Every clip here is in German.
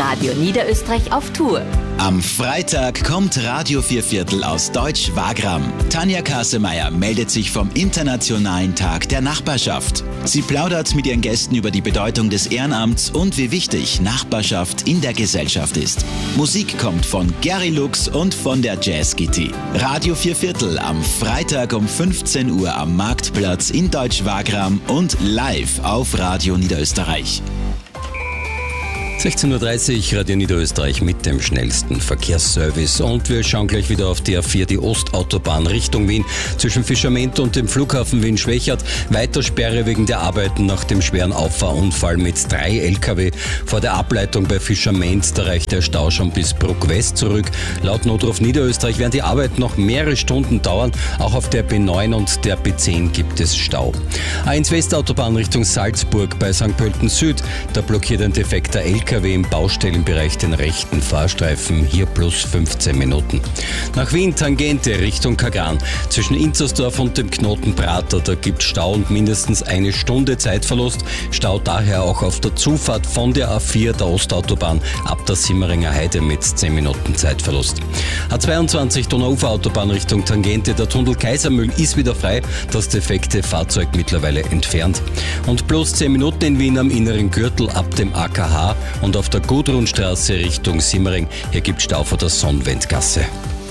Radio Niederösterreich auf Tour. Am Freitag kommt Radio Vierviertel aus Deutsch-Wagram. Tanja Kasemeyer meldet sich vom Internationalen Tag der Nachbarschaft. Sie plaudert mit ihren Gästen über die Bedeutung des Ehrenamts und wie wichtig Nachbarschaft in der Gesellschaft ist. Musik kommt von Gary Lux und von der Jazz Gitti. Radio Vierviertel am Freitag um 15 Uhr am Marktplatz in Deutsch-Wagram und live auf Radio Niederösterreich. 16.30 Uhr, Radio Niederösterreich mit dem schnellsten Verkehrsservice. Und wir schauen gleich wieder auf die A4, die Ostautobahn Richtung Wien, zwischen Fischerment und dem Flughafen Wien-Schwechat. Weiter Sperre wegen der Arbeiten nach dem schweren Auffahrunfall mit 3 LKW. Vor der Ableitung bei Fischerment, da reicht der Stau schon bis Bruck West zurück. Laut Notruf Niederösterreich werden die Arbeiten noch mehrere Stunden dauern. Auch auf der B9 und der B10 gibt es Stau. A1 Westautobahn Richtung Salzburg bei St. Pölten Süd. Da blockiert ein defekter LKW im Baustellenbereich den rechten Fahrstreifen, hier plus 15 Minuten. Nach Wien Tangente Richtung Kagran. Zwischen Inzersdorf und dem Knoten Prater, da gibt Stau und mindestens eine Stunde Zeitverlust. Stau daher auch auf der Zufahrt von der A4 der Ostautobahn ab der Simmeringer Heide mit 10 Minuten Zeitverlust. A22 Donauuferautobahn Richtung Tangente, der Tunnel Kaisermühl ist wieder frei, das defekte Fahrzeug mittlerweile entfernt. Und plus 10 Minuten in Wien am inneren Gürtel ab dem AKH und auf der Gudrunstraße Richtung Simmering. Hier gibt Stau vor der Sonnwendgasse.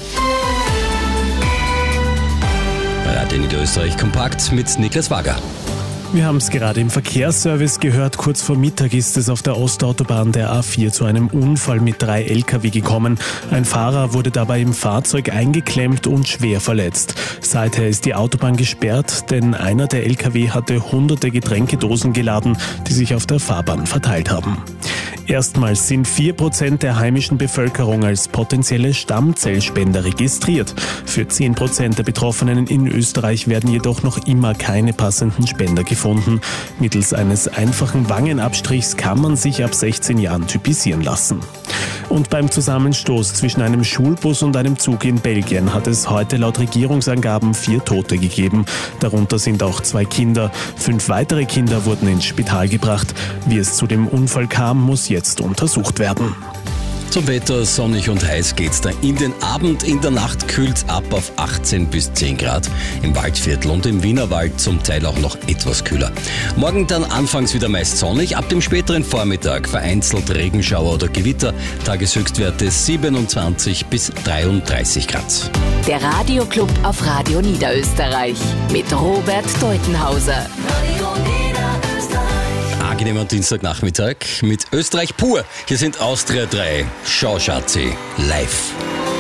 Radio Niederösterreich kompakt mit Niklas Wager. Wir haben es gerade im Verkehrsservice gehört. Kurz vor Mittag ist es auf der Ostautobahn der A4 zu einem Unfall mit 3 LKW gekommen. Ein Fahrer wurde dabei im Fahrzeug eingeklemmt und schwer verletzt. Seither ist die Autobahn gesperrt, denn einer der LKW hatte hunderte Getränkedosen geladen, die sich auf der Fahrbahn verteilt haben. Erstmals sind 4% der heimischen Bevölkerung als potenzielle Stammzellspender registriert. Für 10% der Betroffenen in Österreich werden jedoch noch immer keine passenden Spender gefunden. Mittels eines einfachen Wangenabstrichs kann man sich ab 16 Jahren typisieren lassen. Und beim Zusammenstoß zwischen einem Schulbus und einem Zug in Belgien hat es heute laut Regierungsangaben 4 Tote gegeben. Darunter sind auch 2 Kinder. 5 weitere Kinder wurden ins Spital gebracht. Wie es zu dem Unfall kam, muss jetzt untersucht werden. Zum Wetter, sonnig und heiß geht's da in den Abend. In der Nacht kühlt's ab auf 18 bis 10 Grad. Im Waldviertel und im Wienerwald zum Teil auch noch etwas kühler. Morgen dann anfangs wieder meist sonnig. Ab dem späteren Vormittag vereinzelt Regenschauer oder Gewitter. Tageshöchstwerte 27 bis 33 Grad. Der Radioclub auf Radio Niederösterreich mit Robert Deutenhauser. Angenehmer Dienstagnachmittag mit Österreich pur. Hier sind Austria 3, Schau Schatzi, live.